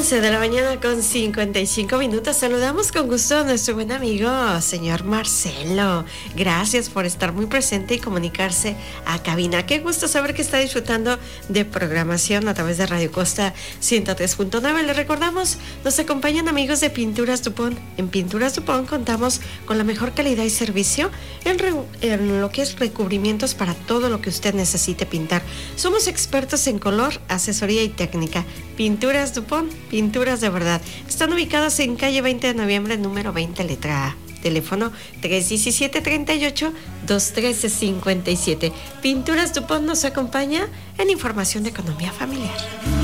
11 de la mañana con 55 minutos. Saludamos con gusto a nuestro buen amigo, señor Marcelo. Gracias por estar muy presente y comunicarse a cabina. Qué gusto saber que está disfrutando de programación a través de Radio Costa 103.9. Les recordamos, nos acompañan amigos de Pinturas Dupont. En Pinturas Dupont contamos con la mejor calidad y servicio en lo que es recubrimientos para todo lo que usted necesite pintar. Somos expertos en color, asesoría y técnica. Pinturas Dupont, pinturas de verdad. Están ubicadas en calle 20 de noviembre, número 20, letra A. Teléfono 317-38-213-57. Pinturas Dupont nos acompaña en información de economía familiar.